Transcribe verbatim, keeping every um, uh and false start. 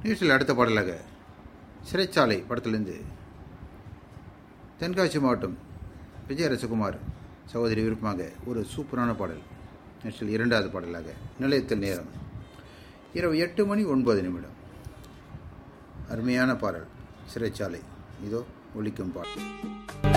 நிகழ்ச்சியில் அடுத்த பாடலாக சிறைச்சாலை படத்திலிருந்து தென்காசி மாவட்டம் விஜயரசகுமார் சகோதரி விருப்பமாக ஒரு சூப்பரான பாடல். நிகழ்ச்சியில் இரண்டாவது பாடலாக நிலையத்தில் நேரம் இரவு எட்டு மணி ஒன்பது நிமிடம். அருமையான பாடல் சிறைச்சாலை. இதோ ஒலிக்கும் பாடல்.